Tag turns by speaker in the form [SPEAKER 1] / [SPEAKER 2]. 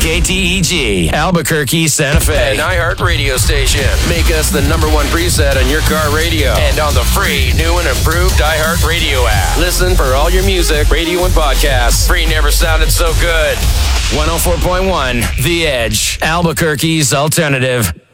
[SPEAKER 1] KTEG, Albuquerque, Santa Fe.
[SPEAKER 2] An iHeart radio station. Make us the #1 preset on your car radio and on the free, new and improved iHeart radio app. Listen for all your music, radio, and podcasts. Free never sounded so good.
[SPEAKER 1] 104.1 The Edge, Albuquerque's alternative.